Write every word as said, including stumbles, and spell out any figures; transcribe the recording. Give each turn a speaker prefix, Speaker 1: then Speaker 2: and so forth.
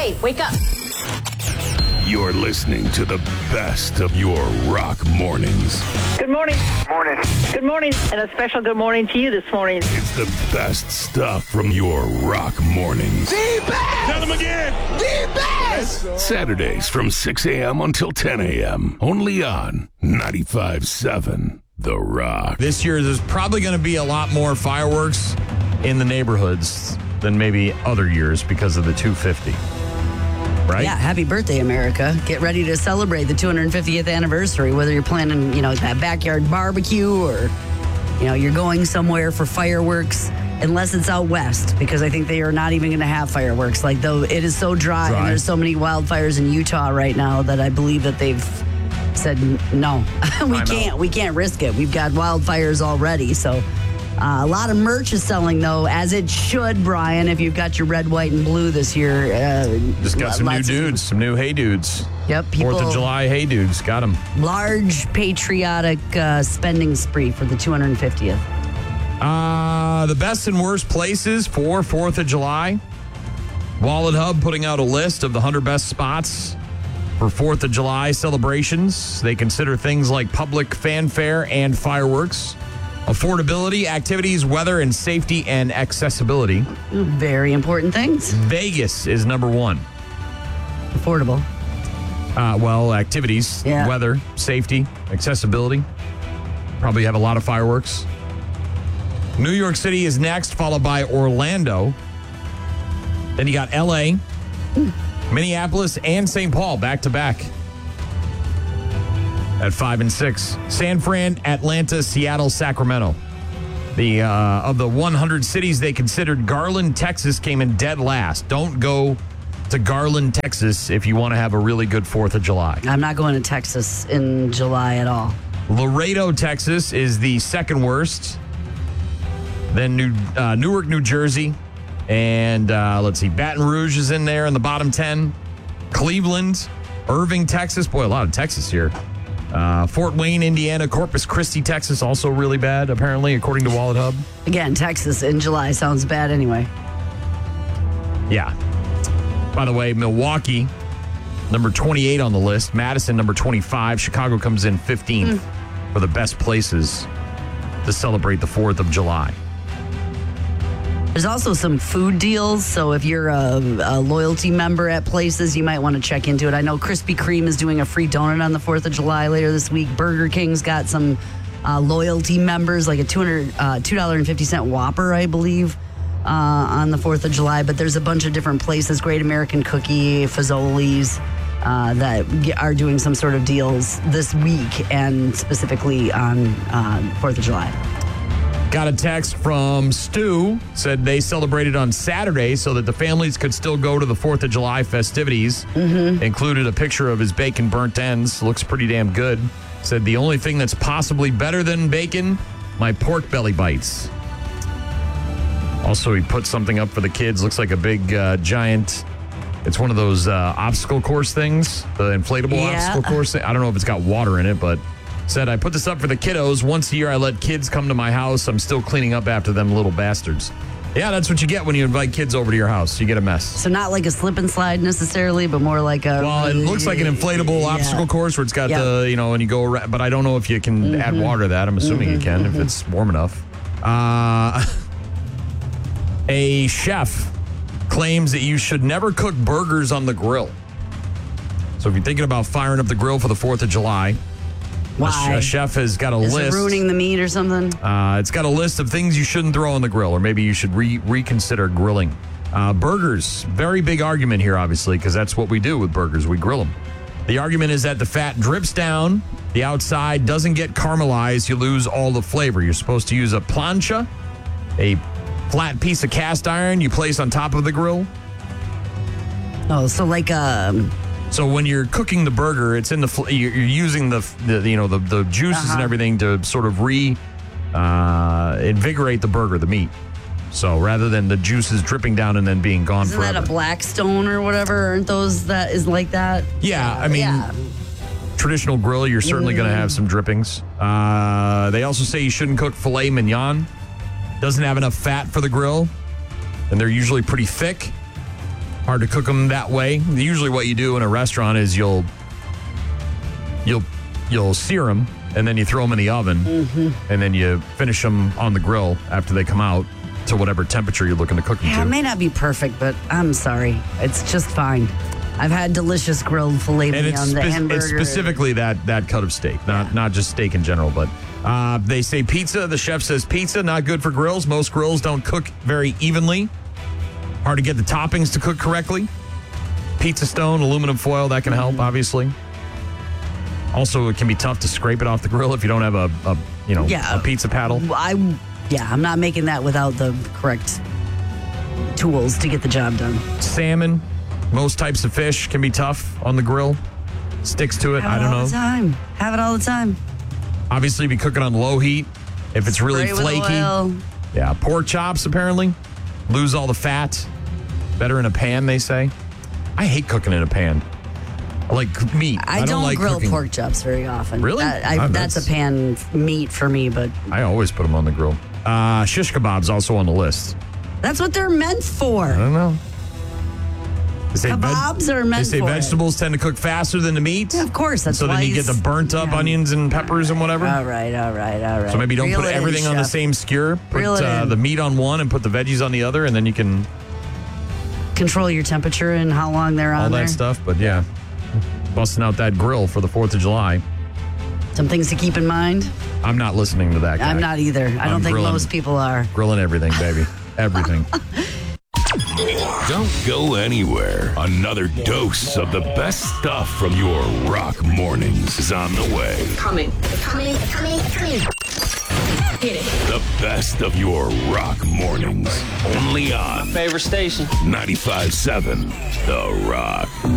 Speaker 1: Hey, wake up.
Speaker 2: You're listening to the best of your rock mornings.
Speaker 3: Good morning.
Speaker 4: Morning.
Speaker 3: Good morning. And a special good morning to you this morning.
Speaker 2: It's the best stuff from your rock mornings.
Speaker 5: The best!
Speaker 2: Tell them again.
Speaker 5: The best!
Speaker 2: Saturdays from six a.m. until ten a.m. Only on ninety-five point seven The Rock.
Speaker 6: This year, there's probably going to be a lot more fireworks in the neighborhoods than maybe other years because of the two fifty. Right?
Speaker 7: Yeah, happy birthday, America. Get ready to celebrate the two hundred fiftieth anniversary, whether you're planning, you know, that backyard barbecue or, you know, you're going somewhere for fireworks, unless it's out west, because I think they are not even going to have fireworks. Like, though it is so dry,
Speaker 6: dry
Speaker 7: and there's so many wildfires in Utah right now that I believe that they've said, no, we can't. We can't risk it. We've got wildfires already, so... Uh, a lot of merch is selling, though, as it should, Brian, if you've got your red, white, and blue this year. Uh,
Speaker 6: Just got some new
Speaker 7: lots of-
Speaker 6: dudes, some new Hey Dudes.
Speaker 7: Yep, people,
Speaker 6: Fourth of July Hey Dudes, got them.
Speaker 7: large patriotic uh, spending spree for the two hundred fiftieth.
Speaker 6: Uh, the best and worst places for Fourth of July. Wallet Hub putting out a list of the one hundred best spots for Fourth of July celebrations. They consider things like public fanfare and fireworks, affordability, activities, weather, and safety and accessibility.
Speaker 7: Very important things.
Speaker 6: Vegas is number one.
Speaker 7: Affordable.
Speaker 6: Uh, well, activities,
Speaker 7: Yeah.
Speaker 6: weather, safety, accessibility. Probably have a lot of fireworks. New York City is next, followed by Orlando. Then you got L A, Minneapolis, and Saint Paul back to back at five and six. San Fran, Atlanta, Seattle, Sacramento. The uh, of the one hundred cities they considered, Garland, Texas came in dead last. Don't go to Garland, Texas if you want to have a really good fourth of July.
Speaker 7: I'm not going to Texas in July at all.
Speaker 6: Laredo, Texas is the second worst. Then New, uh, Newark, New Jersey. And uh, let's see, Baton Rouge is in there in the bottom ten. Cleveland, Irving, Texas. Boy, a lot of Texas here. Uh, Fort Wayne, Indiana, Corpus Christi, Texas, also really bad, apparently, according to Wallet Hub.
Speaker 7: Again, Texas in July sounds bad anyway.
Speaker 6: Yeah. By the way, Milwaukee, number twenty-eight on the list. Madison, number twenty-five. Chicago comes in fifteenth mm. for the best places to celebrate the fourth of July.
Speaker 7: There's also some food deals, so if you're a, a loyalty member at places, you might want to check into it. I know Krispy Kreme is doing a free donut on the fourth of July later this week. Burger King's got some uh, loyalty members, like a two hundred, uh, two dollars and fifty cent Whopper, I believe, uh, on the fourth of July. But there's a bunch of different places, Great American Cookie, Fazoli's, uh, that are doing some sort of deals this week and specifically on uh, fourth of July.
Speaker 6: Got a text from Stu, said they celebrated on Saturday so that the families could still go to the fourth of July festivities. Mm-hmm. Included a picture of his bacon burnt ends. Looks pretty damn good. Said the only thing that's possibly better than bacon, my pork belly bites. Also, he put something up for the kids. Looks like a big, uh, giant, it's one of those uh, obstacle course things, the inflatable
Speaker 7: Yeah.
Speaker 6: obstacle course thing. I don't know if it's got water in it, but... Said, I put this up for the kiddos. Once a year, I let kids come to my house. I'm still cleaning up after them little bastards. Yeah, that's what you get when you invite kids over to your house. You get a mess.
Speaker 7: So not like a slip and slide necessarily, but more like a...
Speaker 6: Well, it looks like an inflatable
Speaker 7: yeah.
Speaker 6: obstacle course where it's got
Speaker 7: yeah.
Speaker 6: the, you know, and you go around. But I don't know if you can mm-hmm. add water to that. I'm assuming mm-hmm, you can mm-hmm. if it's warm enough. Uh, a chef claims that you should never cook burgers on the grill. So if you're thinking about firing up the grill for the fourth of July...
Speaker 7: Why?
Speaker 6: A chef has got a
Speaker 7: Is
Speaker 6: list.
Speaker 7: Is it ruining the meat or something?
Speaker 6: Uh, it's got a list of things you shouldn't throw on the grill, or maybe you should re- reconsider grilling. Uh, burgers, very big argument here, obviously, because that's what we do with burgers. We grill them. The argument is that the fat drips down, the outside doesn't get caramelized, you lose all the flavor. You're supposed to use a plancha, a flat piece of cast iron you place on top of the grill.
Speaker 7: Oh, so like a...
Speaker 6: So when you're cooking the burger, it's in the fl- you're using the, the you know the the juices uh-huh. and everything to sort of re uh, invigorate the burger, the meat. So rather than the juices dripping down and then being gone
Speaker 7: Isn't
Speaker 6: forever.
Speaker 7: that a Blackstone or whatever? Aren't those that is like that?
Speaker 6: Yeah,
Speaker 7: uh,
Speaker 6: I mean,
Speaker 7: yeah.
Speaker 6: traditional grill, you're certainly mm. going to have some drippings. Uh, they also say you shouldn't cook filet mignon. Doesn't have enough fat for the grill, and they're usually pretty thick. Hard to cook them that way. Usually what you do in a restaurant is you'll you'll you'll sear them and then you throw them in the oven
Speaker 7: Mm-hmm.
Speaker 6: and then you finish them on the grill after they come out to whatever temperature you're looking to cook them
Speaker 7: Yeah, it
Speaker 6: to.
Speaker 7: may not be perfect, but I'm sorry. It's just fine. I've had delicious grilled filet
Speaker 6: And
Speaker 7: mignon,
Speaker 6: it's,
Speaker 7: the
Speaker 6: spe-
Speaker 7: hamburger.
Speaker 6: it's specifically that that cut of steak, not not just steak in general. But uh, they say pizza. The chef says pizza, not good for grills. Most grills don't cook very evenly. Hard to get the toppings to cook correctly. Pizza stone, aluminum foil, that can help, obviously. Also, it can be tough to scrape it off the grill if you don't have a, a you know
Speaker 7: Yeah.
Speaker 6: a pizza paddle.
Speaker 7: I, yeah, I'm not making that without the correct tools to get the job done.
Speaker 6: Salmon, most types of fish can be tough on the grill. Sticks to it,
Speaker 7: Have
Speaker 6: I
Speaker 7: it
Speaker 6: don't
Speaker 7: all
Speaker 6: know.
Speaker 7: the time. Have it all the time.
Speaker 6: Obviously, be cooking on low heat. If it's really
Speaker 7: Spray with
Speaker 6: flaky,
Speaker 7: oil.
Speaker 6: yeah. Pork chops apparently lose all the fat. Better in a pan, they say. I hate cooking in a pan. I like meat.
Speaker 7: I,
Speaker 6: don't,
Speaker 7: don't
Speaker 6: like
Speaker 7: grill
Speaker 6: cooking.
Speaker 7: pork chops very often.
Speaker 6: Really?
Speaker 7: That, I,
Speaker 6: Ah,
Speaker 7: that's,
Speaker 6: that's-
Speaker 7: a pan meat for me, but
Speaker 6: I always put them on the grill. Uh, shish kebabs also on the list.
Speaker 7: that's what they're meant for.
Speaker 6: I don't know. They say
Speaker 7: Kebabs are meant
Speaker 6: They say
Speaker 7: for it.
Speaker 6: vegetables tend to cook faster than the meat.
Speaker 7: Yeah, of course. That's
Speaker 6: so
Speaker 7: why
Speaker 6: then you get
Speaker 7: it's-
Speaker 6: the burnt up
Speaker 7: yeah.
Speaker 6: onions and peppers and whatever.
Speaker 7: All right, all right, all right.
Speaker 6: So maybe don't
Speaker 7: Reel
Speaker 6: put
Speaker 7: it in,
Speaker 6: everything on the
Speaker 7: chef.
Speaker 6: same skewer. Put
Speaker 7: Reel it
Speaker 6: uh,
Speaker 7: in.
Speaker 6: the meat on one and put the veggies on the other, and then you can
Speaker 7: Control your temperature and how long they're
Speaker 6: all
Speaker 7: on
Speaker 6: that
Speaker 7: there.
Speaker 6: stuff. But yeah, busting out that grill for the fourth of July.
Speaker 7: Some things to keep in mind.
Speaker 6: I'm not listening to that guy.
Speaker 7: I'm not either. I
Speaker 6: I'm
Speaker 7: don't think
Speaker 6: grilling.
Speaker 7: most people are.
Speaker 6: Grilling everything, baby. Everything.
Speaker 2: Don't go anywhere. Another dose of the best stuff from your rock mornings is on the way.
Speaker 5: Coming. Coming. Coming. Coming. Hit it.
Speaker 2: The best of your rock mornings. Only on
Speaker 1: Favorite station.
Speaker 2: ninety-five seven The Rock.